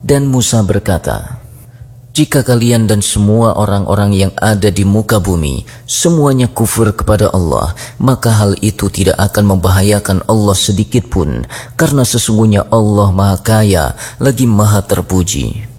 Dan Musa berkata, jika kalian dan semua orang-orang yang ada di muka bumi semuanya kufur kepada Allah, maka hal itu tidak akan membahayakan Allah sedikit pun, karena sesungguhnya Allah Maha Kaya lagi Maha Terpuji.